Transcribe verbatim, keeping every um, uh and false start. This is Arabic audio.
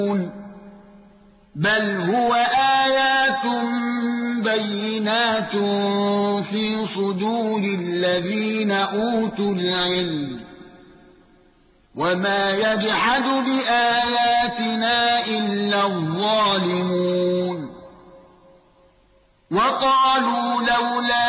بل هو آيات بينات في صدور الذين أوتوا العلم وما يجحد بآياتنا إلا الظالمون وقالوا لولا